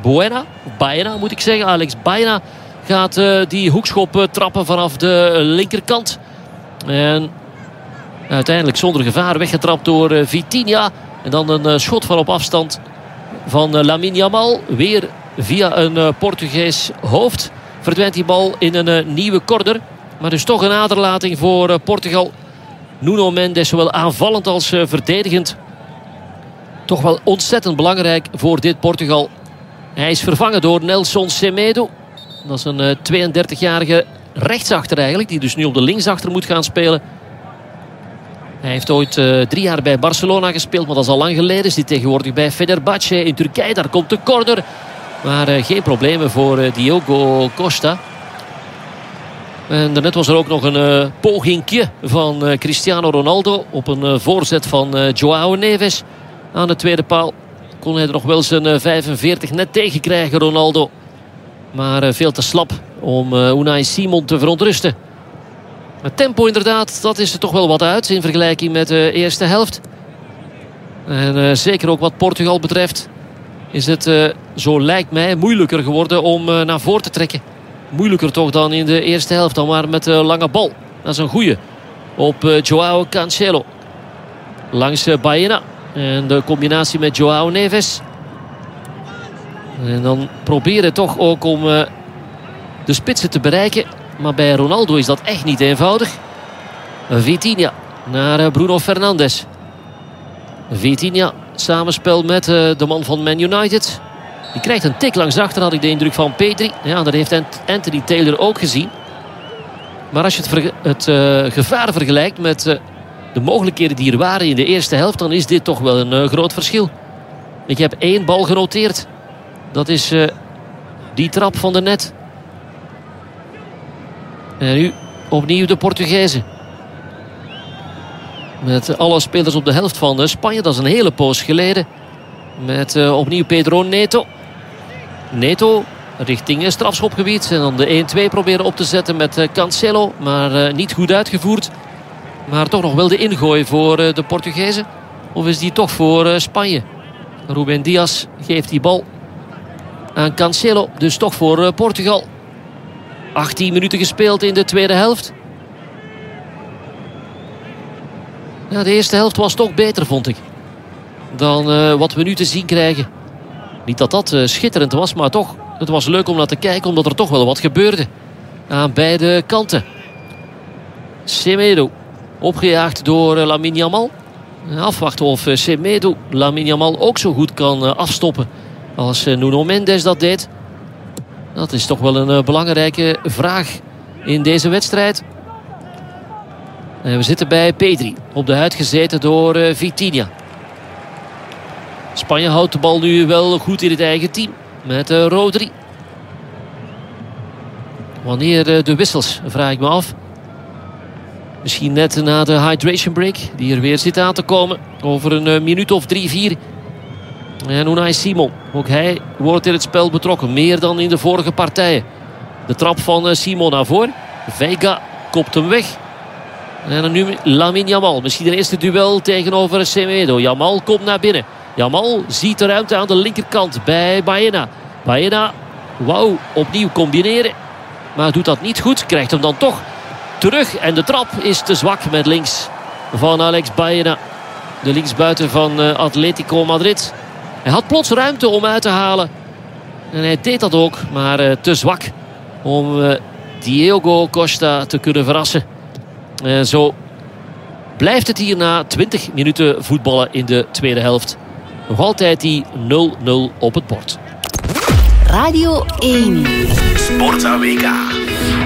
Baena moet ik zeggen. Alex Baena gaat die hoekschop trappen vanaf de linkerkant. En uiteindelijk zonder gevaar weggetrapt door Vitinha. En dan een schot van op afstand van Lamine Yamal. Weer via een Portugees hoofd verdwijnt die bal in een nieuwe corner. Maar dus toch een aderlating voor Portugal. Nuno Mendes, zowel aanvallend als verdedigend, toch wel ontzettend belangrijk voor dit Portugal. Hij is vervangen door Nelson Semedo. Dat is een 32-jarige rechtsachter eigenlijk, die dus nu op de linksachter moet gaan spelen. Hij heeft ooit 3 jaar bij Barcelona gespeeld, maar dat is al lang geleden. Is hij tegenwoordig bij Fenerbahce in Turkije. Daar komt de corner. Maar geen problemen voor Diogo Costa. En daarnet was er ook nog een pogingje van Cristiano Ronaldo op een voorzet van João Neves. Aan de tweede paal kon hij er nog wel zijn 45 net tegen krijgen, Ronaldo. Maar veel te slap om Unai Simon te verontrusten. Het tempo inderdaad, dat is er toch wel wat uit in vergelijking met de eerste helft. En zeker ook wat Portugal betreft is het, zo lijkt mij, moeilijker geworden om naar voren te trekken. Moeilijker toch dan in de eerste helft, dan maar met de lange bal. Dat is een goeie op João Cancelo. Langs Baena. En de combinatie met João Neves. En dan proberen toch ook om de spitsen te bereiken. Maar bij Ronaldo is dat echt niet eenvoudig. Vitinha naar Bruno Fernandes. Vitinha, samenspel met de man van Man United. Die krijgt een tik langs achter, had ik de indruk van Pedri. Ja, dat heeft Anthony Taylor ook gezien. Maar als je het gevaar vergelijkt met de mogelijkheden die er waren in de eerste helft, dan is dit toch wel een groot verschil. Ik heb 1 bal genoteerd. Dat is die trap van de net. En nu opnieuw de Portugezen. Met alle spelers op de helft van Spanje. Dat is een hele poos geleden. Met opnieuw Pedro Neto. Neto richting strafschopgebied. En dan de 1-2 proberen op te zetten met Cancelo. Maar niet goed uitgevoerd. Maar toch nog wel de ingooi voor de Portugezen. Of is die toch voor Spanje? Ruben Dias geeft die bal aan Cancelo. Dus toch voor Portugal. 18 minuten gespeeld in de tweede helft. Ja, de eerste helft was toch beter, vond ik, dan wat we nu te zien krijgen. Niet dat dat schitterend was, maar toch, het was leuk om naar te kijken, omdat er toch wel wat gebeurde aan beide kanten. Semedo, opgejaagd door Lamine Yamal. Afwachten of Semedo Lamine Yamal ook zo goed kan afstoppen als Nuno Mendes dat deed. Dat is toch wel een belangrijke vraag in deze wedstrijd. En we zitten bij Pedri. Op de huid gezeten door Vitinha. Spanje houdt de bal nu wel goed in het eigen team. Met Rodri. Wanneer de wissels, vraag ik me af. Misschien net na de hydration break. Die er weer zit aan te komen. Over een minuut of 3-4. En Unai Simon. Ook hij wordt in het spel betrokken. Meer dan in de vorige partijen. De trap van Simon naar voren. Veiga kopt hem weg. En dan nu Lamine Yamal. Misschien een eerste duel tegenover Semedo. Yamal komt naar binnen. Yamal ziet de ruimte aan de linkerkant bij Baena. Baena, wauw, opnieuw combineren. Maar doet dat niet goed. Krijgt hem dan toch terug. En de trap is te zwak met links van Alex Baena. De linksbuiten van Atletico Madrid. Hij had plots ruimte om uit te halen. En hij deed dat ook. Maar te zwak om Diogo Costa te kunnen verrassen. En zo blijft het hier na 20 minuten voetballen in de tweede helft. Nog altijd die 0-0 op het bord. Radio 1. Sportza WK.